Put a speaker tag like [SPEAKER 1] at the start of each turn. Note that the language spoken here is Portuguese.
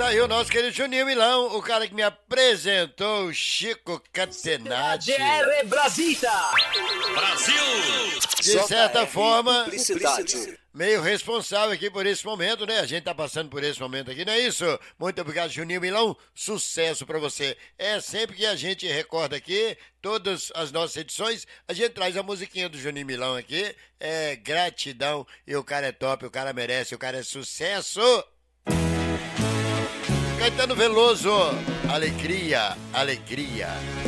[SPEAKER 1] aí o nosso querido Juninho Milão, o cara que me apresentou, o Chico Catenati.
[SPEAKER 2] GR Brasília!
[SPEAKER 3] Brasil!
[SPEAKER 1] De certa forma,
[SPEAKER 2] Publicidade.
[SPEAKER 1] meio responsável aqui por esse momento, né? A gente tá passando por esse momento aqui, não é isso? Muito obrigado, Juninho Milão. Sucesso pra você. É sempre que a gente recorda aqui, todas as nossas edições, a gente traz a musiquinha do Juninho Milão aqui. É gratidão. E o cara é top, o cara merece, o cara é sucesso. Caetano Veloso, alegria, alegria.